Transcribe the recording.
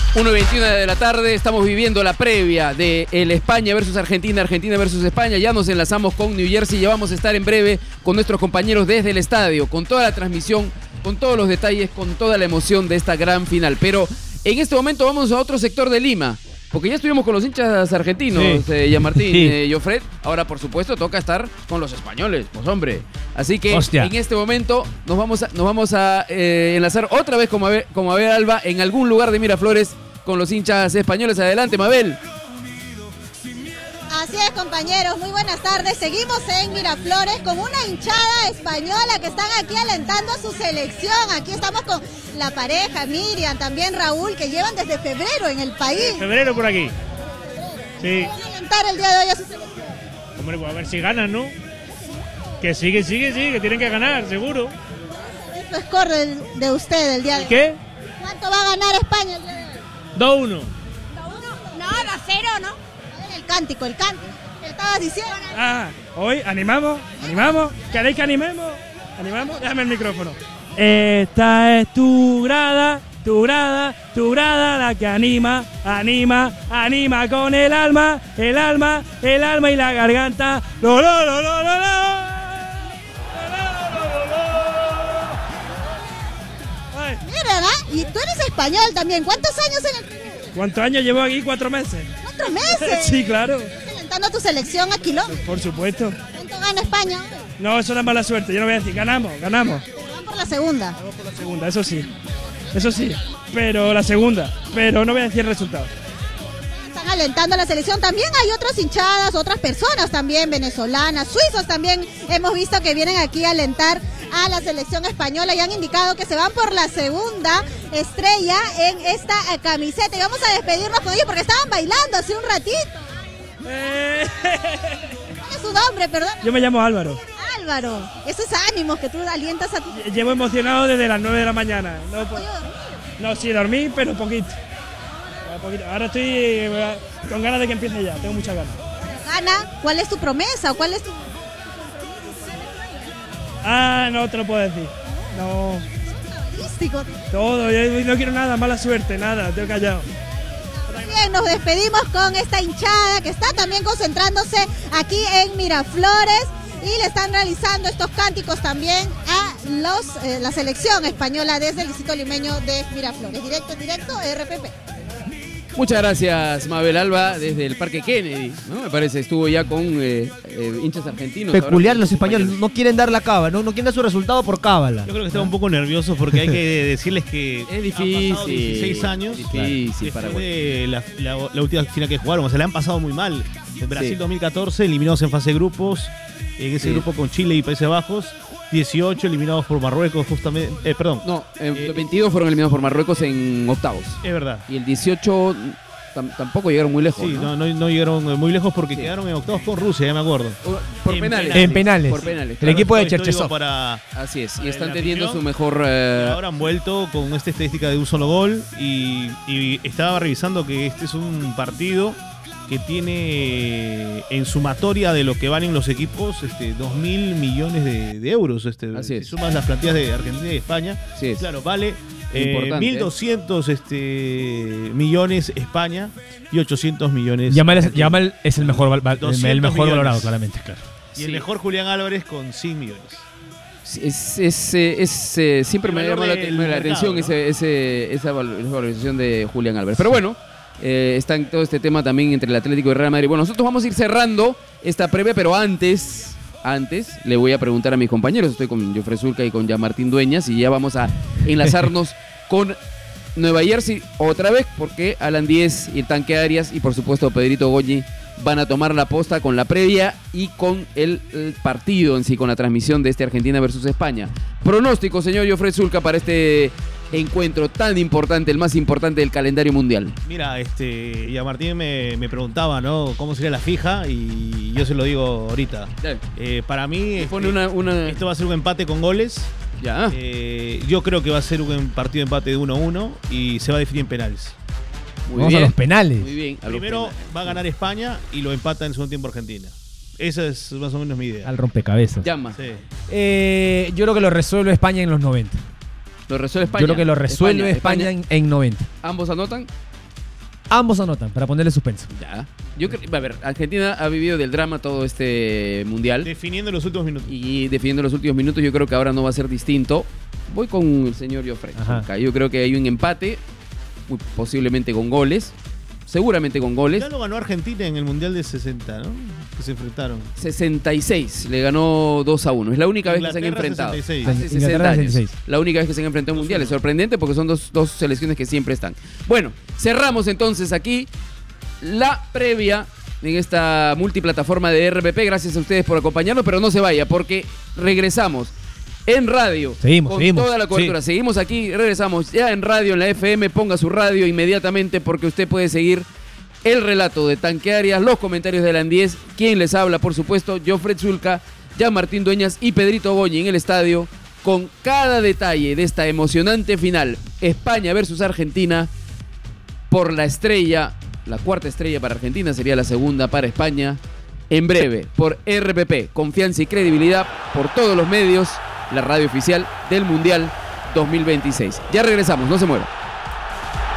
1:21 de la tarde, estamos viviendo la previa de el España versus Argentina, Argentina versus España. Ya nos enlazamos con New Jersey y ya vamos a estar en breve con nuestros compañeros desde el estadio, con toda la transmisión, con todos los detalles, con toda la emoción de esta gran final. Pero en este momento vamos a otro sector de Lima, porque ya estuvimos con los hinchas argentinos, Martín, Jofred. Ahora, por supuesto, toca estar con los españoles, pues hombre. Así que en este momento nos vamos a enlazar otra vez con Mabel Alba en algún lugar de Miraflores con los hinchas españoles. Adelante, Mabel. Así es, compañeros, muy buenas tardes. Seguimos en Miraflores con una hinchada española que están aquí alentando a su selección. Aquí estamos con la pareja, Miriam, también Raúl, que llevan desde febrero en el país. Febrero por aquí. Sí. ¿Van a alentar el día de hoy a su selección? Hombre, pues a ver si ganan, ¿no? Que sí, que tienen que ganar, seguro. Eso es corre de usted el día de hoy. ¿Qué? ¿Cuánto va a ganar España el día de hoy? 2-1. No, 2-0, ¿no? El cántico. ¿Qué estabas diciendo? Hoy animamos. ¿Queréis que animemos? ¿Animamos? Déjame el micrófono. Esta es tu grada, la que anima con el alma y la garganta. Mira, ¿y tú eres español también? ¿Cuántos años en el primer? ¿Cuántos años llevo aquí? 4 meses. ¿4 meses? Sí, claro. ¿Estás alentando a tu selección a kilómetros? Por supuesto. ¿Cuánto gana España? No, eso no es mala suerte. Yo no voy a decir, ganamos. Van por la segunda. Vamos por la segunda, eso sí. Pero la segunda. Pero no voy a decir el resultado. Están alentando a la selección. También hay otras hinchadas, otras personas también, venezolanas, suizos también. Hemos visto que vienen aquí a alentar a la selección española y han indicado que se van por la segunda estrella en esta camiseta. Y vamos a despedirnos con ellos porque estaban bailando hace un ratito. ¿Cuál es su nombre, perdón? Yo me llamo Álvaro. Álvaro, esos ánimos que tú alientas a tu... Llevo emocionado desde las 9 de la mañana. No, sí, dormí, pero poquito. Ahora estoy con ganas de que empiece ya, tengo muchas ganas. Gana, ¿cuál es tu promesa? ¿Cuál es tu...? No te lo puedo decir. No. Cabalístico. Todo, yo no quiero nada, mala suerte, nada, estoy callado. Bien, nos despedimos con esta hinchada que está también concentrándose aquí en Miraflores y le están realizando estos cánticos también a la selección española desde el distrito limeño de Miraflores. Directo, RPP. Muchas gracias, Mabel Alba, desde el Parque Kennedy, ¿no? Me parece, estuvo ya con hinchas argentinos. Peculiar los españoles, no quieren dar la cábala, no quieren dar su resultado por cábala. Yo creo que están un poco nerviosos porque hay que decirles que es difícil, han pasado 16 años difícil para de la última final que jugaron, o sea, le han pasado muy mal. En Brasil 2014, eliminados en fase de grupos, en ese grupo con Chile y Países Bajos. 18 eliminados por Marruecos, justamente. 22 fueron eliminados por Marruecos en octavos. Es verdad. Y el 18 tampoco llegaron muy lejos. Sí, no llegaron muy lejos porque quedaron en octavos con Rusia, ya me acuerdo. Por penales. En penales. Por penales. El equipo de Cherchesov. Así es. Y están teniendo su mejor. Ahora han vuelto con esta estadística de un solo gol. Y estaba revisando que este es un partido que tiene en sumatoria de lo que valen los equipos 2.000 millones de euros. Así es. Si sumas las plantillas de Argentina y España, claro, vale 1.200 millones España y 800 millones. Yamal es el mejor valorado, millones. claramente, claro. Y el mejor Julián Álvarez con 100 millones. Siempre me llama la atención, ¿no? esa valorización de Julián Álvarez. Pero bueno, está en todo este tema también entre el Atlético y el Real Madrid. Bueno, nosotros vamos a ir cerrando esta previa, pero antes le voy a preguntar a mis compañeros. Estoy con Jofre Zulca y con Martín Dueñas y ya vamos a enlazarnos con Nueva Jersey otra vez, porque Alan Díez y el Tanque Arias y por supuesto Pedrito Goñi van a tomar la posta con la previa y con el partido en sí, con la transmisión de Argentina versus España. Pronóstico, señor Jofre Zulca, para este encuentro tan importante, el más importante del calendario mundial. Mira, ya Martín me preguntaba, ¿no?, cómo sería la fija, y yo se lo digo ahorita. Para mí esto va a ser un empate con goles. Ya. Yo creo que va a ser un partido de empate de 1-1 y se va a definir en penales. Vamos a los penales. Muy bien. Primero va a ganar España y lo empata en el segundo tiempo Argentina. Esa es más o menos mi idea. Al rompecabezas. Llama. Sí. Yo creo que lo resuelve España en los 90. ¿Lo resuelve España? Yo creo que lo resuelve España en 90. ¿Ambos anotan? Ambos anotan, para ponerle suspenso. Ya. Yo creo, a ver, Argentina ha vivido del drama todo este mundial. Definiendo los últimos minutos. Y definiendo los últimos minutos, yo creo que ahora no va a ser distinto. Voy con el señor Joffrey. Yo creo que hay un empate, muy posiblemente con goles. Seguramente con goles. Ya lo ganó Argentina en el Mundial de 60, ¿no? Que se enfrentaron. 66, le ganó 2-1. Es la única vez que se han enfrentado. 66. Hace 60 años. La única vez que se han enfrentado en mundiales. Sorprendente porque son dos selecciones que siempre están. Bueno, cerramos entonces aquí la previa en esta multiplataforma de RPP. Gracias a ustedes por acompañarnos, pero no se vaya porque regresamos en radio. Seguimos. Toda la cobertura. Sí. Seguimos aquí, regresamos ya en radio, en la FM. Ponga su radio inmediatamente porque usted puede seguir el relato de Tanque Arias, los comentarios de Landíez, quien les habla, por supuesto, Joffrey Zulca, Jan Martín Dueñas y Pedrito Boñi en el estadio, con cada detalle de esta emocionante final. España versus Argentina por la estrella, la cuarta estrella para Argentina, sería la segunda para España. En breve, por RPP, confianza y credibilidad por todos los medios, la radio oficial del Mundial 2026. Ya regresamos, no se muevan.